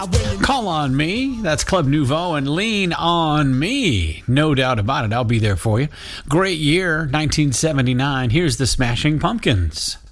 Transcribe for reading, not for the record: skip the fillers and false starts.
Call on Me, that's Club Nouveau, and Lean on Me. No doubt about it, I'll be there for you. Great year, 1979. Here's the Smashing Pumpkins.